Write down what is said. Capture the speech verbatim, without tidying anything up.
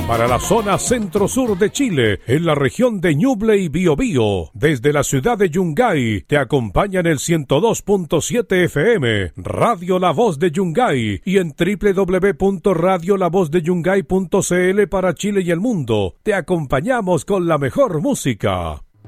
para la zona centro-sur de Chile, en la región de Ñuble y Biobío. Desde la ciudad de Yungay, te acompaña en el ciento dos punto siete F M, Radio La Voz de Yungay, y en doble u doble u doble u punto radio la voz de yungay punto c l para Chile y el mundo. Te acompañamos con la mejor música.